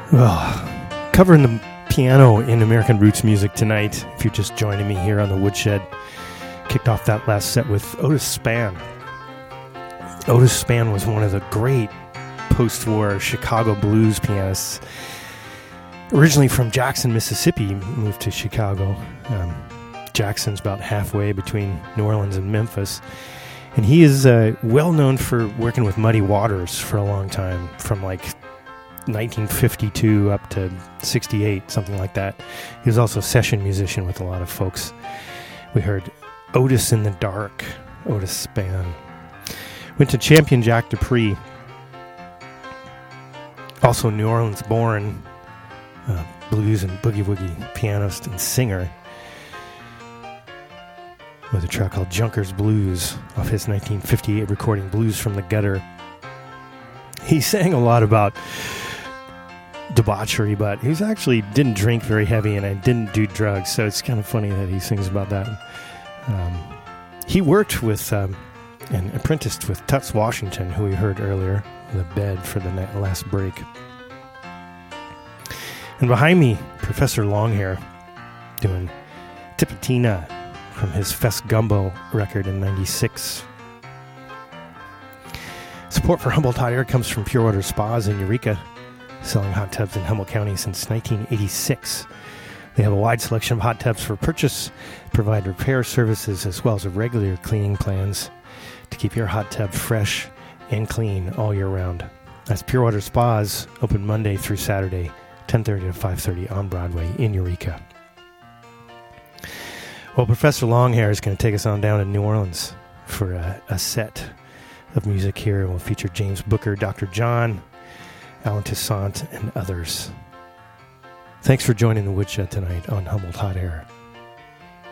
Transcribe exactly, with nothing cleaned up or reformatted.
Well, covering the piano in American roots music tonight, if you're just joining me here on the Woodshed, kicked off that last set with Otis Spann. Otis Spann was one of the great post-war Chicago blues pianists. Originally from Jackson, Mississippi, moved to Chicago. Um, Jackson's about halfway between New Orleans and Memphis. And he is uh, well known for working with Muddy Waters for a long time, from like nineteen fifty-two up to sixty-eight, something like that. He was also a session musician with a lot of folks. We heard Otis in the Dark, Otis Spann. Went to Champion Jack Dupree, also New Orleans born, uh, blues and boogie-woogie pianist and singer, with a track called Junkers Blues off his nineteen fifty-eight recording, Blues from the Gutter. He sang a lot about debauchery, but he was actually didn't drink very heavy and I didn't do drugs, so it's kind of funny that he sings about that. Um, he worked with um, and apprenticed with Toots Washington, who we heard earlier, The Bed, for the last break. And behind me, Professor Longhair doing Tipitina from his Fest Gumbo record in ninety-six. Support for Humboldt Hot Air comes from Pure Water Spas in Eureka, selling hot tubs in Humboldt County since nineteen eighty-six. They have a wide selection of hot tubs for purchase, provide repair services as well as regular cleaning plans to keep your hot tub fresh and clean all year round. That's Pure Water Spas, open Monday through Saturday, ten thirty to five thirty on Broadway in Eureka. Well, Professor Longhair is going to take us on down to New Orleans for a, a set of music here. We'll feature James Booker, Doctor John, Alan Toussaint, and others. Thanks for joining the Woodshed tonight on Humboldt Hot Air.